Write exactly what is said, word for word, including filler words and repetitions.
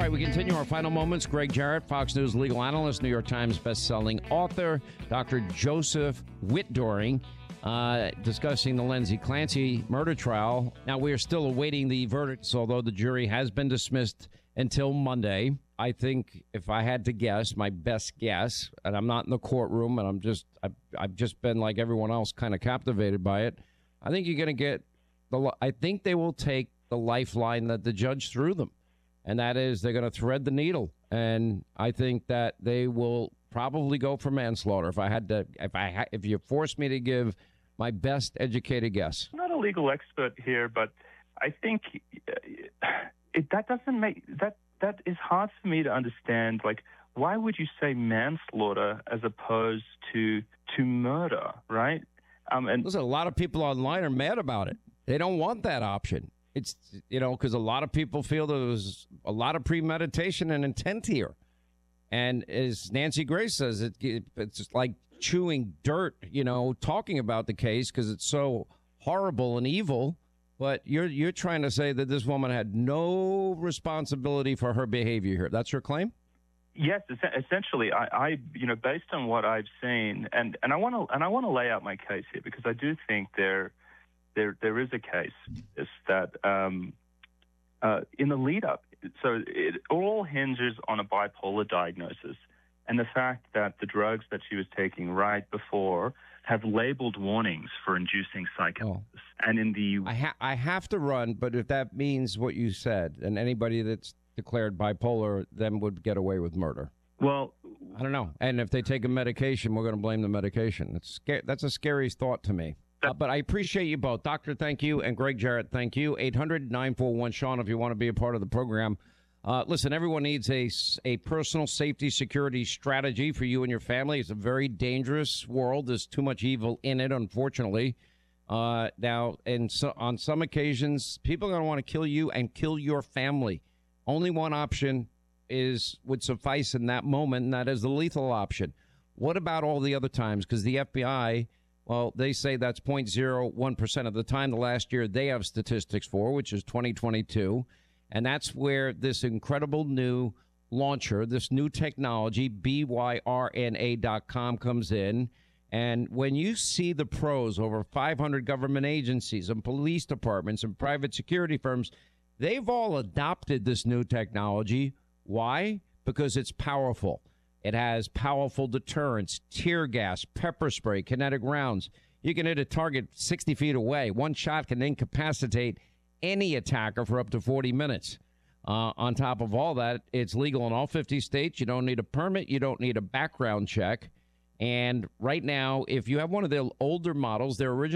All right, we continue our final moments. Greg Jarrett, Fox News legal analyst, New York Times bestselling author, Doctor Joseph Whitdoring, uh, discussing the Lindsay Clancy murder trial. Now, we are still awaiting the verdicts, although the jury has been dismissed until Monday. I think if I had to guess, my best guess, and I'm not in the courtroom, and I'm just, I've, I've just been like everyone else, kind of captivated by it. I think you're going to get the, I think they will take the lifeline that the judge threw them. And that is they're going to thread the needle. And I think that they will probably go for manslaughter. If I had to, if I, ha- if you forced me to give my best educated guess. I'm not a legal expert here, but I think it, that doesn't make, that, that is hard for me to understand. Like, why would you say manslaughter as opposed to, to murder, right? Um, and Listen, a lot of people online are mad about it. They don't want that option. It's, you know, because a lot of people feel there was a lot of premeditation and intent here. And as Nancy Grace says, it, it it's like chewing dirt, you know, talking about the case because it's so horrible and evil. But you're you're trying to say that this woman had no responsibility for her behavior here. That's her claim? Yes, essentially. I, I you know, based on what I've seen, and, and I want to and I want to lay out my case here because I do think there. There, there is a case is that um, uh, in the lead up, so it all hinges on a bipolar diagnosis and the fact that the drugs that she was taking right before have labeled warnings for inducing psychosis. Oh. And in the I, ha- I have to run, but if that means what you said, and anybody that's declared bipolar then would get away with murder. Well, I don't know. And if they take a medication, we're going to blame the medication. That's sca- that's a scary thought to me. Uh, but I appreciate you both. Doctor, thank you. And Greg Jarrett, thank you. eight hundred nine four one Sean if you want to be a part of the program. Uh, listen, everyone needs a, a personal safety security strategy for you and your family. It's a very dangerous world. There's too much evil in it, unfortunately. Uh, now, and so on some occasions, people are going to want to kill you and kill your family. Only one option is would suffice in that moment, and that is the lethal option. What about all the other times? Because the F B I... Well, they say that's zero point zero one percent of the time the last year they have statistics for, which is twenty twenty-two. And that's where this incredible new launcher, this new technology, B Y R N A dot com, comes in. And when you see the pros, over five hundred government agencies and police departments and private security firms, they've all adopted this new technology. Why? Because it's powerful. It has powerful deterrence, tear gas, pepper spray, kinetic rounds. You can hit a target sixty feet away. One shot can incapacitate any attacker for up to forty minutes. Uh, on top of all that, it's legal in all fifty states. You don't need a permit. You don't need a background check. And right now, if you have one of the older models, their original